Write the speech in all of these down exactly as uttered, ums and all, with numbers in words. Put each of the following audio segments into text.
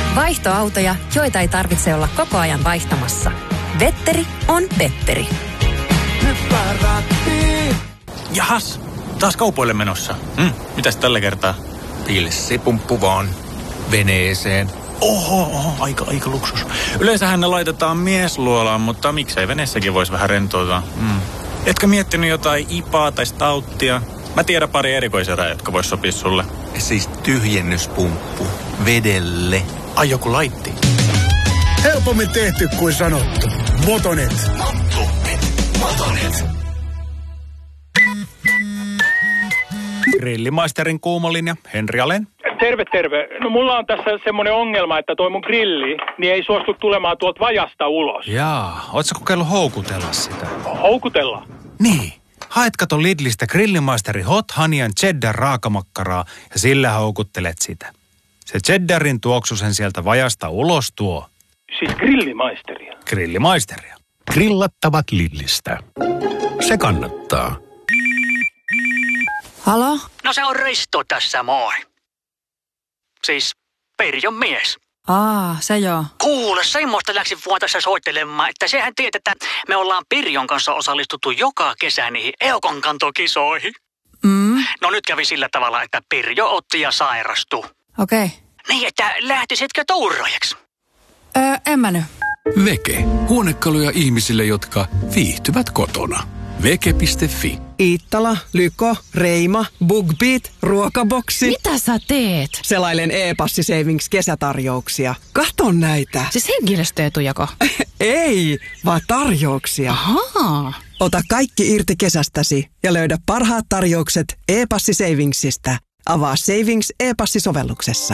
Vaihtoautoja, joita ei tarvitse olla koko ajan vaihtamassa. Vetteri on Vetteri. Jahas, taas kaupoille menossa. Hmm, mitäs tällä kertaa? Pilssipumppu vaan. Veneeseen. Oho, oho, aika, aika luksus. Yleensähän ne laitetaan miesluolaan, mutta miksei veneessäkin voisi vähän rentoutua. Hmm. Etkö miettinyt jotain ipaa tai stauttia? Mä tiedän pari erikoisjätä, jotka vois sopia sulle. Siis tyhjennyspumppu. Vedelle. Ai joku laitti. Helpommin tehty kuin sanottu. Motonet. Motonet. Grillimaisterin kuumolinja, Henri Alen. Terve, terve. No mulla on tässä semmoinen ongelma, että toi mun grilli, niin ei suostu tulemaan tuolta vajasta ulos. Jaa, ootko kokeillut houkutella sitä? Houkutella? Niin. Haet kato Lidlistä Grillimaisteri Hot Honey Cheddar raakamakkaraa ja sillä houkuttelet sitä. Se cheddarin tuoksu sen sieltä vajasta ulos tuo. Siis grillimaisteria? Grillimaisteria. Grillattavat Lidlistä. Se kannattaa. Halo? No se on Risto tässä, moi. Siis Perjon mies. Aa, se joo. Kuule, semmoista läksin vuonna tässä soittelemaan, että sehän tiedät, että me ollaan Pirjon kanssa osallistuttu joka kesä niihin Eukonkantokisoihin. Mm. No nyt kävi sillä tavalla, että Pirjo otti ja sairastui. Okei. Okay. Niin, että lähtisitkö tuuraajaksi? Öö, en mä nyt. Veke. Huonekaluja ihmisille, jotka viihtyvät kotona. Veke piste fi. Iittala, Lyko, Reima, Bugbeat, Ruokaboksi. Mitä sä teet? Selailen e-passi Savings kesätarjouksia. Katon näitä. Siis henkilöstöetujako? Ei, vaan tarjouksia. Ahaa. Ota kaikki irti kesästäsi ja löydä parhaat tarjoukset e-passi Savingsista. Avaa Savings e-passi-sovelluksessa.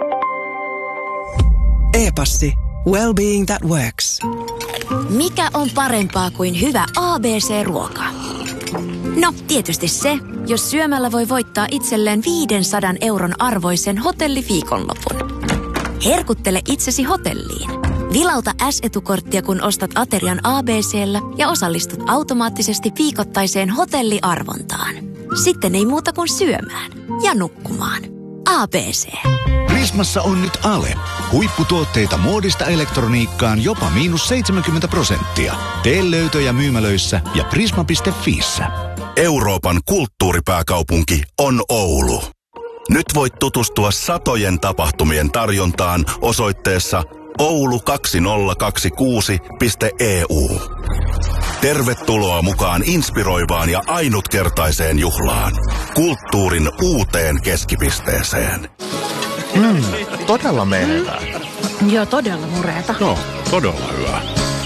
E-passi. Well-being that works. Mikä on parempaa kuin hyvä A B C-ruoka? No, tietysti se, jos syömällä voi voittaa itselleen viisisataa euron arvoisen hotelliviikonlopun. Herkuttele itsesi hotelliin. Vilauta S-etukorttia, kun ostat aterian A B C:llä ja osallistut automaattisesti viikoittaiseen hotelliarvontaan. Sitten ei muuta kuin syömään ja nukkumaan. A B C. Prismassa on nyt ale. Huipputuotteita muodista elektroniikkaan jopa miinus seitsemänkymmentä prosenttia. Tee löytöjä myymälöissä ja prisma piste fiissä. Euroopan kulttuuripääkaupunki on Oulu. Nyt voit tutustua satojen tapahtumien tarjontaan osoitteessa oulu kaksituhattakaksikymmentäkuusi piste e u. Tervetuloa mukaan inspiroivaan ja ainutkertaiseen juhlaan. Kulttuurin uuteen keskipisteeseen. Mm, todella menevää. Joo, todella mureeta. No, todella hyvä.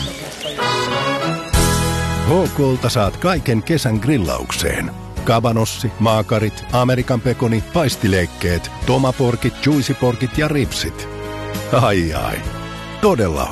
H K:lta saat kaiken kesän grillaukseen. Kabanossi, maakarit, Amerikan pekoni, paistileikkeet, tomaporkit, juicyporkit ja ripsit. Ai ai, todella